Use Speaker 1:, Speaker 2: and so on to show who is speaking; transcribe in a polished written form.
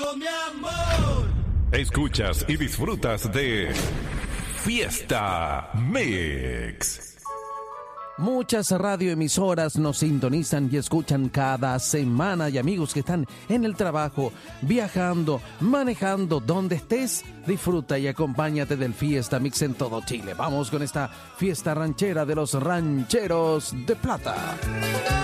Speaker 1: Escuchas y disfrutas de Fiesta Mix.
Speaker 2: Muchas radioemisoras nos sintonizan y escuchan cada semana, y amigos que están en el trabajo, viajando, manejando, donde estés, disfruta y acompáñate del Fiesta Mix en todo Chile. Vamos con esta fiesta ranchera de los rancheros de plata.